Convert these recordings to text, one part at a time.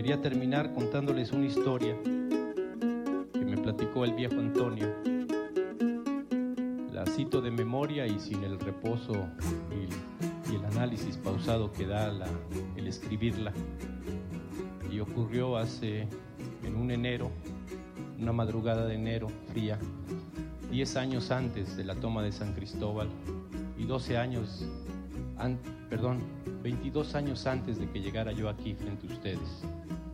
quería terminar contándoles una historia que me platicó el viejo Antonio. La cito de memoria y sin el reposo y el análisis pausado que da el escribirla. Y ocurrió en un enero, una madrugada de enero fría, 10 años antes de la toma de San Cristóbal y 22 años antes de que llegara yo aquí frente a ustedes.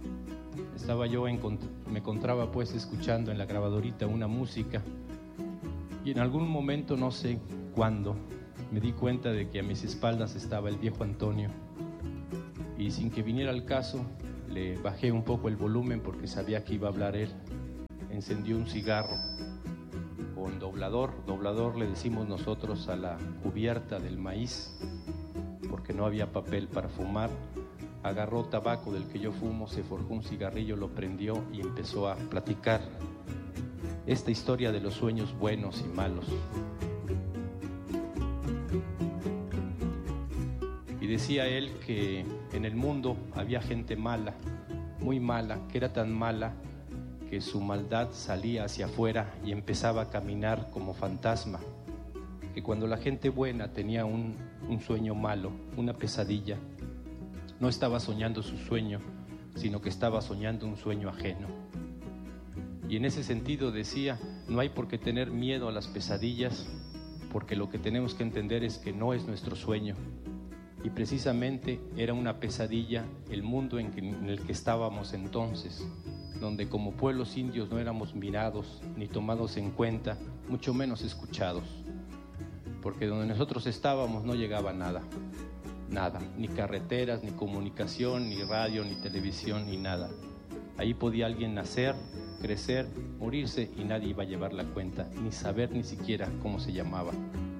Me encontraba pues escuchando en la grabadorita una música y en algún momento, no sé cuándo, me di cuenta de que a mis espaldas estaba el viejo Antonio y sin que viniera al caso le bajé un poco el volumen porque sabía que iba a hablar él. Encendió un cigarro con doblador le decimos nosotros a la cubierta del maíz porque no había papel para fumar. Agarró tabaco del que yo fumo, se forjó un cigarrillo, lo prendió y empezó a platicar esta historia de los sueños buenos y malos. Y decía él que en el mundo había gente mala, muy mala, que era tan mala que su maldad salía hacia afuera y empezaba a caminar como fantasma. Que cuando la gente buena tenía un sueño malo, una pesadilla, no estaba soñando su sueño, sino que estaba soñando un sueño ajeno. Y en ese sentido decía, no hay por qué tener miedo a las pesadillas, porque lo que tenemos que entender es que no es nuestro sueño. Y precisamente era una pesadilla el mundo en el que estábamos entonces, donde como pueblos indios no éramos mirados ni tomados en cuenta, mucho menos escuchados. Porque donde nosotros estábamos no llegaba nada, ni carreteras, ni comunicación, ni radio, ni televisión, ni nada. Ahí podía alguien nacer, crecer, morirse y nadie iba a llevar la cuenta, ni saber ni siquiera cómo se llamaba.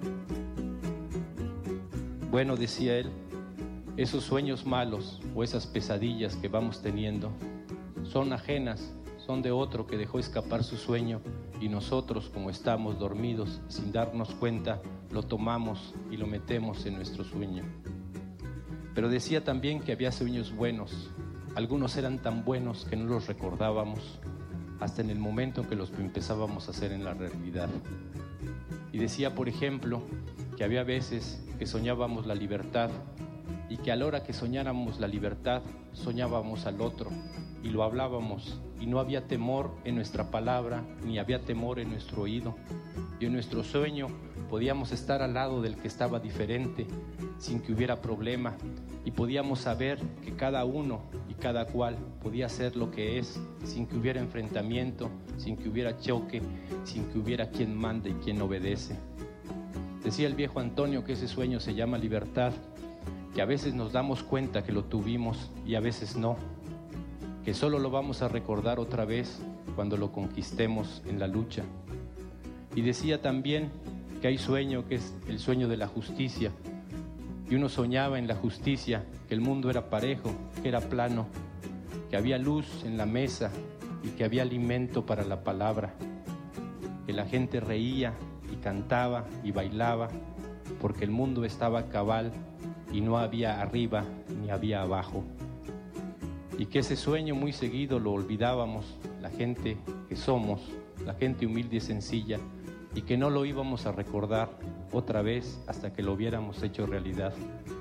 Bueno, decía él, esos sueños malos o esas pesadillas que vamos teniendo son ajenas, son de otro que dejó escapar su sueño y nosotros, como estamos dormidos, sin darnos cuenta, lo tomamos y lo metemos en nuestro sueño. Pero decía también que había sueños buenos. Algunos eran tan buenos que no los recordábamos hasta en el momento en que los empezábamos a hacer en la realidad. Y decía, por ejemplo, que había veces que soñábamos la libertad y que a la hora que soñáramos la libertad, soñábamos al otro y lo hablábamos y no había temor en nuestra palabra ni había temor en nuestro oído. Y en nuestro sueño podíamos estar al lado del que estaba diferente sin que hubiera problema y podíamos saber que cada uno y cada cual podía ser lo que es sin que hubiera enfrentamiento, sin que hubiera choque, sin que hubiera quien manda y quien obedece. Decía el viejo Antonio que ese sueño se llama libertad, que a veces nos damos cuenta que lo tuvimos y a veces no, que solo lo vamos a recordar otra vez cuando lo conquistemos en la lucha. Y decía también que hay sueño que es el sueño de la justicia, y uno soñaba en la justicia, que el mundo era parejo, que era plano, que había luz en la mesa y que había alimento para la palabra, que la gente reía y cantaba y bailaba, porque el mundo estaba cabal y no había arriba ni había abajo. Y que ese sueño muy seguido lo olvidábamos, la gente que somos, la gente humilde y sencilla, y que no lo íbamos a recordar otra vez hasta que lo hubiéramos hecho realidad.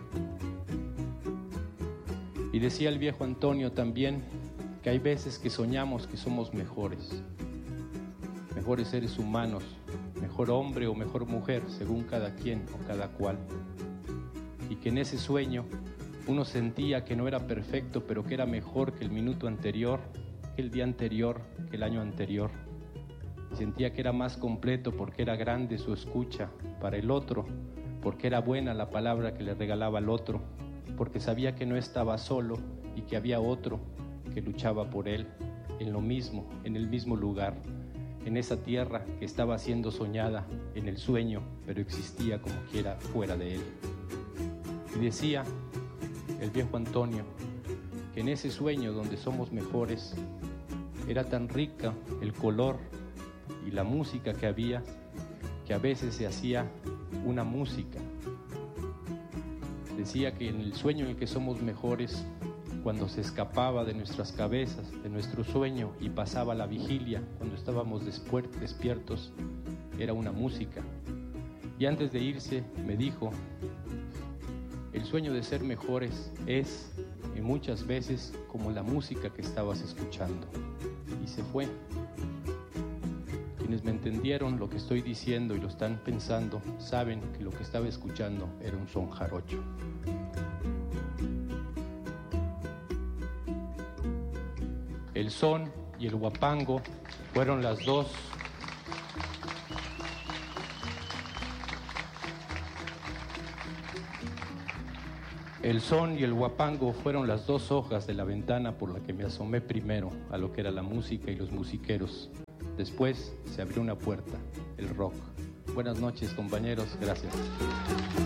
Y decía el viejo Antonio también que hay veces que soñamos que somos mejores seres humanos, mejor hombre o mejor mujer, según cada quien o cada cual. Y que en ese sueño uno sentía que no era perfecto, pero que era mejor que el minuto anterior, que el día anterior, que el año anterior. Sentía que era más completo porque era grande su escucha para el otro, porque era buena la palabra que le regalaba al otro, porque sabía que no estaba solo y que había otro que luchaba por él en lo mismo, en el mismo lugar, en esa tierra que estaba siendo soñada en el sueño, pero existía como quiera fuera de él. Y decía el viejo Antonio que en ese sueño donde somos mejores era tan rica el color y la música que había, que a veces se hacía una música. Decía que en el sueño en el que somos mejores, cuando se escapaba de nuestras cabezas, de nuestro sueño y pasaba la vigilia, cuando estábamos despiertos, era una música. Y antes de irse me dijo, el sueño de ser mejores es, y muchas veces, como la música que estabas escuchando. Y se fue. Quienes me entendieron lo que estoy diciendo y lo están pensando, saben que lo que estaba escuchando era un son jarocho. El son y el huapango fueron las dos hojas de la ventana por la que me asomé primero a lo que era la música y los musiqueros. Después se abrió una puerta, el rock. Buenas noches, compañeros, gracias.